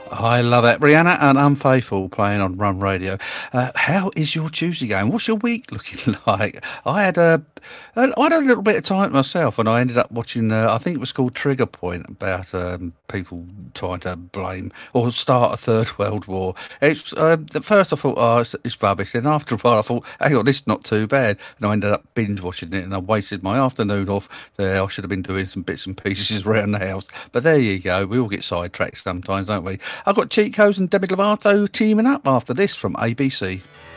I love it. Rihanna and Unfaithful playing on Run Radio. How is your Tuesday going? What's your week looking like? I had a little bit of time myself, and I ended up watching. I think it was called Trigger Point, about people trying to blame or start a third world war. It's at first I thought, oh, it's rubbish. Then after a while, I thought, hang on, this is not too bad, and I ended up binge watching it, and I wasted my afternoon off there. I should have been doing some bits and pieces around the house, but there you go. We all get sidetracked sometimes, don't we? I've got Cheat Codes and Demi Lovato teaming up after this from ABC.